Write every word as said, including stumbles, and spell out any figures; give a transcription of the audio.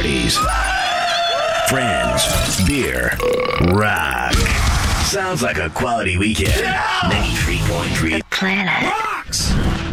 buddies, friends, beer, rock. Sounds like a quality weekend. ninety-three point three Planet.